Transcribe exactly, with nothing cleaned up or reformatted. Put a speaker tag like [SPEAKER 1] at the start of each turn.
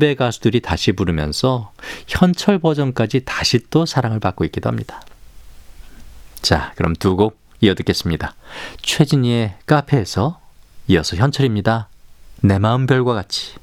[SPEAKER 1] 후배 가수들이 다시 부르면서 현철 버전까지 다시 또 사랑을 받고 있기도 합니다. 자, 그럼 두 곡 이어 듣겠습니다. 최진희의 카페에서, 이어서 현철입니다. 내 마음 별과 같이.